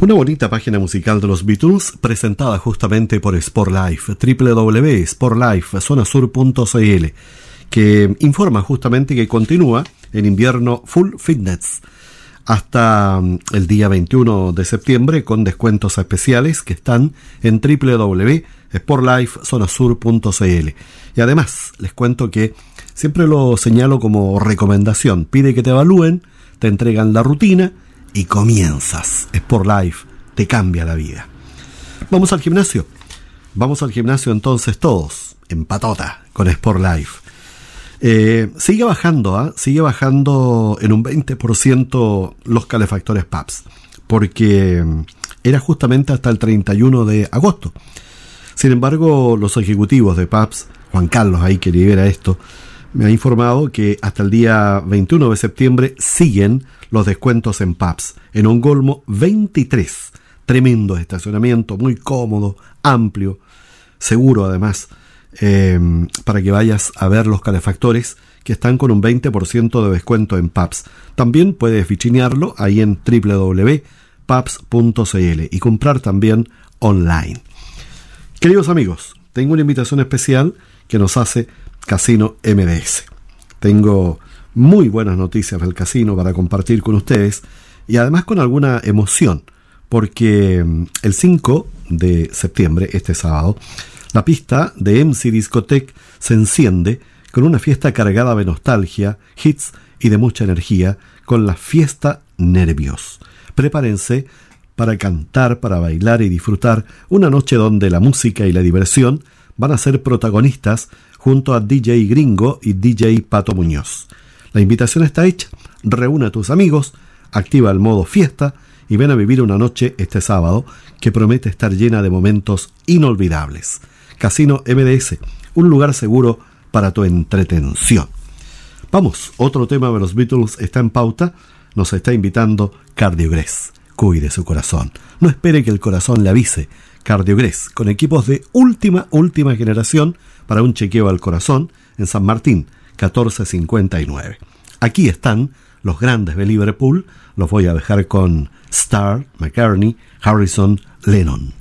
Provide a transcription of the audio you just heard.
Una bonita página musical de los Beatles presentada justamente por Sportlife, www.sportlifezonasur.cl, que informa justamente que continúa en invierno Full Fitness hasta el día 21 de septiembre con descuentos especiales que están en www.sportlifezonasur.cl. Y además les cuento que siempre lo señalo como recomendación: pide que te evalúen, te entregan la rutina y comienzas. Sportlife te cambia la vida. Vamos al gimnasio entonces todos en patota con Sportlife. Sigue bajando en un 20% los calefactores PAPS, porque era justamente hasta el 31 de agosto. Sin embargo, los ejecutivos de PAPS, Juan Carlos ahí que lidera esto, me ha informado que hasta el día 21 de septiembre siguen los descuentos en PAPS, en Ongolmo 23. Tremendo estacionamiento, muy cómodo, amplio, seguro además, para que vayas a ver los calefactores que están con un 20% de descuento en PAPS. También puedes vitrinearlo ahí en www.paps.cl y comprar también online. Queridos amigos, tengo una invitación especial que nos hace Casino MDS. Tengo muy buenas noticias del casino para compartir con ustedes y además con alguna emoción, porque el 5 de septiembre, este sábado, la pista de MC Discotech se enciende con una fiesta cargada de nostalgia, hits y de mucha energía, con la fiesta Nervios. Prepárense para cantar, para bailar y disfrutar una noche donde la música y la diversión van a ser protagonistas junto a DJ Gringo y DJ Pato Muñoz. La invitación está hecha. Reúne a tus amigos, activa el modo fiesta y ven a vivir una noche este sábado que promete estar llena de momentos inolvidables. Casino MDS, un lugar seguro para tu entretención. Vamos, otro tema de los Beatles está en pauta. Nos está invitando Cardiogrés. Cuide su corazón. No espere que el corazón le avise. Cardiogrés, con equipos de última generación para un chequeo al corazón en San Martín, 1459. Aquí están los grandes de Liverpool. Los voy a dejar con Starr, McCartney, Harrison, Lennon.